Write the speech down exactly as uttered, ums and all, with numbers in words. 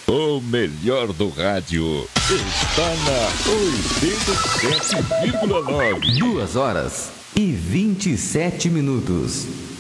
O melhor do rádio está na oitenta e sete vírgula nove. Duas horas e vinte e sete minutos.